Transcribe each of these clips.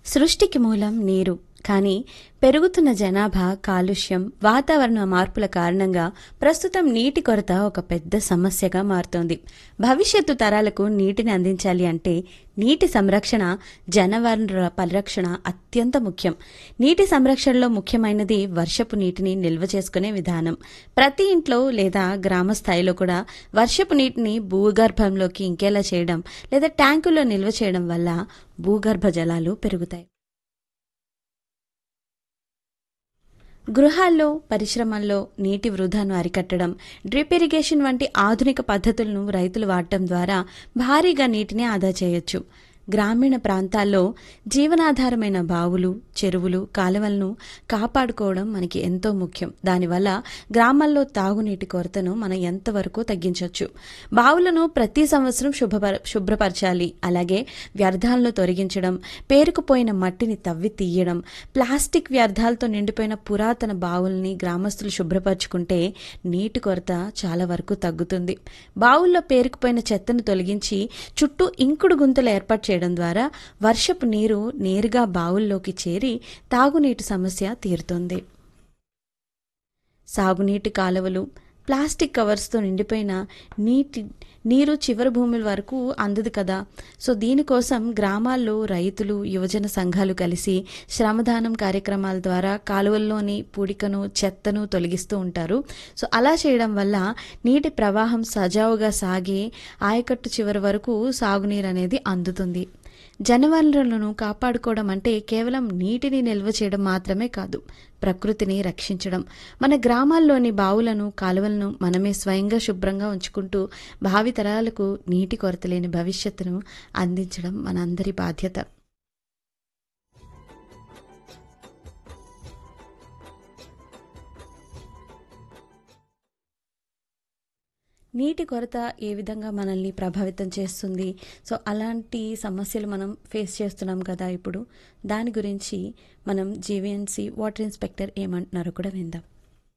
సృష్టికి మూలం నీరు. కానీ పెరుగుతున్న జనాభా, కాలుష్యం, వాతావరణ మార్పుల కారణంగా ప్రస్తుతం నీటి కొరత ఒక పెద్ద సమస్యగా మారుతోంది. భవిష్యత్తు తరాలకు నీటిని అందించాలి అంటే నీటి సంరక్షణ, జనవనరుల పరిరక్షణ అత్యంత ముఖ్యం. నీటి సంరక్షణలో ముఖ్యమైనది వర్షపు నీటిని నిల్వ చేసుకునే విధానం. ప్రతి ఇంట్లో లేదా గ్రామ స్థాయిలో కూడా వర్షపు నీటిని భూగర్భంలోకి ఇంకేలా చేయడం లేదా ట్యాంకుల్లో నిల్వ చేయడం వల్ల భూగర్భ జలాలు పెరుగుతాయి. గృహాల్లో, పరిశ్రమల్లో నీటి వృధాను అరికట్టడం, డ్రిప్ ఇరిగేషన్ వంటి ఆధునిక పద్ధతులను రైతులు వాడటం ద్వారా భారీగా నీటిని ఆదా చేయొచ్చు. గ్రామీణ ప్రాంతాల్లో జీవనాధారమైన బావులు, చెరువులు, కాలువలను కాపాడుకోవడం మనకి ఎంతో ముఖ్యం. దానివల్ల గ్రామాల్లో తాగునీటి కొరతను మనం ఎంతవరకు తగ్గించవచ్చు. బావులను ప్రతి సంవత్సరం శుభ్రపరచాలి. అలాగే వ్యర్థాలను తొలగించడం, పేరుకుపోయిన మట్టిని తవ్వి తీయడం, ప్లాస్టిక్ వ్యర్థాలతో నిండిపోయిన పురాతన బావుల్ని గ్రామస్తులు శుభ్రపరచుకుంటే నీటి కొరత చాలా వరకు తగ్గుతుంది. బావుల్లో పేరుకుపోయిన చెత్తను తొలగించి చుట్టూ ఇంకుడు గుంతలు ఏర్పాటు చేయడం ద్వారా వర్షపు నీరు నేరుగా బావుల్లోకి చేరి తాగునీటి సమస్య తీరుతుంది. సాగునీటి కాలువలు, ప్లాస్టిక్ కవర్స్తో నిండిపోయిన నీరు చివరి భూముల వరకు అందదు కదా. సో దీనికోసం గ్రామాల్లో రైతులు, యువజన సంఘాలు కలిసి శ్రమదానం కార్యక్రమాల ద్వారా కాలువల్లోని పూడికను, చెత్తను తొలగిస్తూ ఉంటారు. సో అలా చేయడం వల్ల నీటి ప్రవాహం సజావుగా సాగి ఆయకట్టు చివరి వరకు సాగునీరు అనేది అందుతుంది. జనవనరులను కాపాడుకోవడం అంటే కేవలం నీటిని నిల్వ చేయడం మాత్రమే కాదు, ప్రకృతిని రక్షించడం. మన గ్రామాల్లోని బావులను, కాలువలను మనమే స్వయంగా శుభ్రంగా ఉంచుకుంటూ భావితరాలకు నీటి కొరత లేని భవిష్యత్తును అందించడం మనందరి బాధ్యత. నీటి కొరత ఏ విధంగా మనల్ని ప్రభావితం చేస్తుంది, సో అలాంటి సమస్యలు మనం ఫేస్ చేస్తున్నాం కదా ఇప్పుడు. దాని గురించి మనం జీవీఎంసీ వాటర్ ఇన్స్పెక్టర్ ఏమంటున్నారో కూడా విందాం.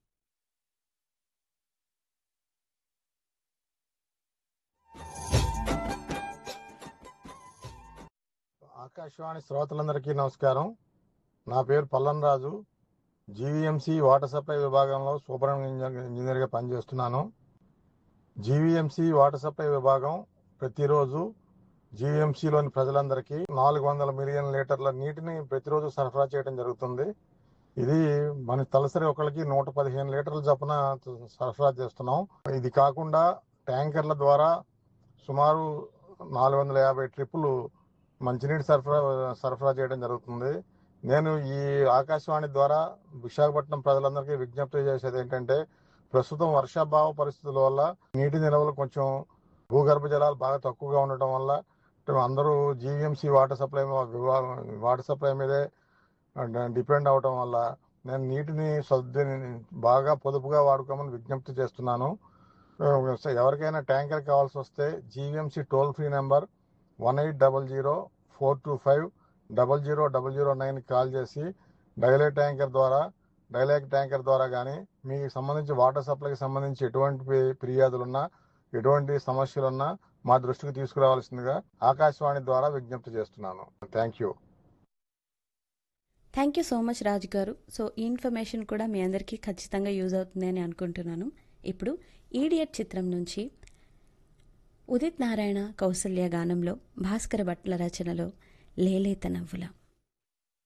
ఆకాశవాణి శ్రోతలందరికీ నమస్కారం. నా పేరు పల్లన్ రాజు. జీవీఎంసీ వాటర్ సప్లై విభాగంలో సూపరింటెండెంట్ ఇంజనీర్గా పనిచేస్తున్నాను. జీవీఎంసీ వాటర్ సప్లై విభాగం ప్రతిరోజు జీవీఎంసీలోని ప్రజలందరికీ 400 మిలియన్ లీటర్ల నీటిని ప్రతిరోజు సరఫరా చేయడం జరుగుతుంది. ఇది మన తలసరి ఒకరికి 115 లీటర్ల చొప్పున సరఫరా చేస్తున్నాం. ఇది కాకుండా ట్యాంకర్ల ద్వారా సుమారు 450 ట్రిప్పులు మంచినీటి సరఫరా చేయడం జరుగుతుంది. నేను ఈ ఆకాశవాణి ద్వారా విశాఖపట్నం ప్రజలందరికీ విజ్ఞప్తి చేసేది ఏంటంటే, ప్రస్తుతం వర్షాభావ పరిస్థితుల వల్ల నీటి నిల్వలు కొంచెం భూగర్భ జలాలు బాగా తక్కువగా ఉండటం వల్ల అందరూ జీవీఎంసీ వాటర్ సప్లై మీదే డిపెండ్ అవటం వల్ల నేను నీటిని బాగా పొదుపుగా వాడుకోమని విజ్ఞప్తి చేస్తున్నాను. ఎవరికైనా ట్యాంకర్ కావాల్సి వస్తే GVMC toll free number 1800-425-00009 call చేసి డైలాగ్ ట్యాంకర్ ద్వారా కానీ మీకు సంబంధించి వాటర్ సప్లైకి సంబంధించి ఎటువంటి ఫిర్యాదులున్నా, ఎటువంటి సమస్యలున్నా మా దృష్టికి తీసుకురావాల్సిందిగా ఆకాశవాణి ద్వారా విజ్ఞప్తి చేస్తున్నాను. థ్యాంక్ యూ సో మచ్ రాజు గారు. సో ఈ ఇన్ఫర్మేషన్ కూడా మీ అందరికీ ఖచ్చితంగా యూజ్ అవుతుంది అని అనుకుంటున్నాను. ఇప్పుడు ఈడియట్ చిత్రం నుంచి ఉదిత్ నారాయణ, కౌసల్య గానంలో, భాస్కర భట్ల రచనలో లేలేత నవ్వుల